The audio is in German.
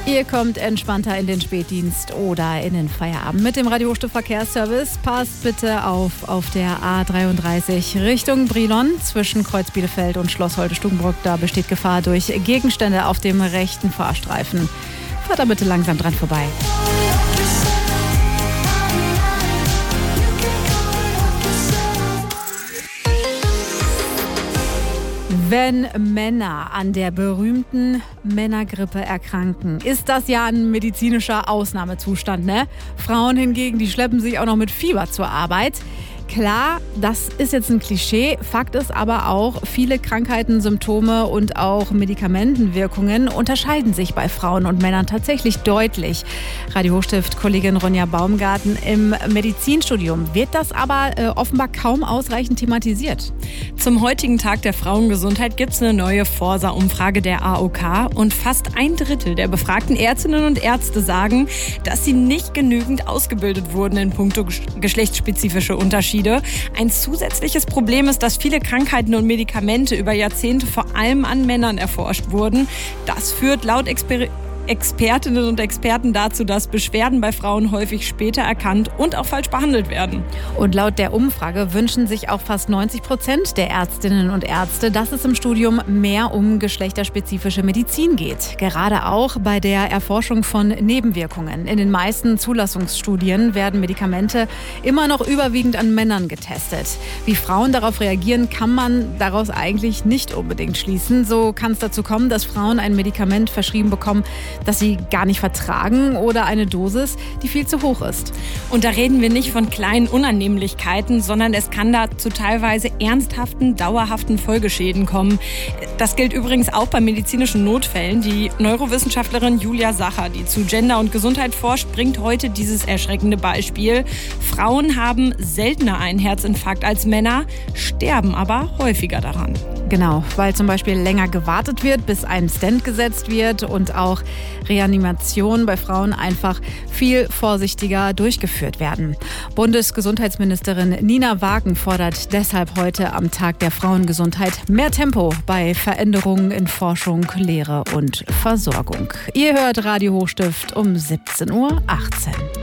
Ihr kommt entspannter in den Spätdienst oder in den Feierabend mit dem Radio Hochstift Verkehrsservice. Passt bitte auf der A33 Richtung Brilon zwischen Kreuz Bielefeld und Schloss Holte-Stukenbrock. Da besteht Gefahr durch Gegenstände auf dem rechten Fahrstreifen. Fahrt da bitte langsam dran vorbei. Wenn Männer an der berühmten Männergrippe erkranken, ist das ja ein medizinischer Ausnahmezustand, ne? Frauen hingegen, die schleppen sich auch noch mit Fieber zur Arbeit. Klar, das ist jetzt ein Klischee. Fakt ist aber auch, viele Krankheiten, Symptome und auch Medikamentenwirkungen unterscheiden sich bei Frauen und Männern tatsächlich deutlich. Radio Hochstift-Kollegin Ronja Baumgarten, im Medizinstudium wird das aber offenbar kaum ausreichend thematisiert. Zum heutigen Tag der Frauengesundheit gibt es eine neue Forsa-Umfrage der AOK und fast 1/3 der befragten Ärztinnen und Ärzte sagen, dass sie nicht genügend ausgebildet wurden in puncto geschlechtsspezifische Unterschiede. Ein zusätzliches Problem ist, dass viele Krankheiten und Medikamente über Jahrzehnte vor allem an Männern erforscht wurden. Das führt laut Expertinnen und Experten dazu, dass Beschwerden bei Frauen häufig später erkannt und auch falsch behandelt werden. Und laut der Umfrage wünschen sich auch fast 90% der Ärztinnen und Ärzte, dass es im Studium mehr um geschlechterspezifische Medizin geht. Gerade auch bei der Erforschung von Nebenwirkungen. In den meisten Zulassungsstudien werden Medikamente immer noch überwiegend an Männern getestet. Wie Frauen darauf reagieren, kann man daraus eigentlich nicht unbedingt schließen. So kann es dazu kommen, dass Frauen ein Medikament verschrieben bekommen, das sie gar nicht vertragen oder eine Dosis, die viel zu hoch ist. Und da reden wir nicht von kleinen Unannehmlichkeiten, sondern es kann da zu teilweise ernsthaften, dauerhaften Folgeschäden kommen. Das gilt übrigens auch bei medizinischen Notfällen. Die Neurowissenschaftlerin Julia Sacher, die zu Gender und Gesundheit forscht, bringt heute dieses erschreckende Beispiel. Frauen haben seltener einen Herzinfarkt als Männer, sterben aber häufiger daran. Genau, weil zum Beispiel länger gewartet wird, bis ein Stent gesetzt wird und auch Reanimationen bei Frauen einfach viel vorsichtiger durchgeführt werden. Bundesgesundheitsministerin Nina Wagen fordert deshalb heute am Tag der Frauengesundheit mehr Tempo bei Veränderungen in Forschung, Lehre und Versorgung. Ihr hört Radio Hochstift um 17:18 Uhr.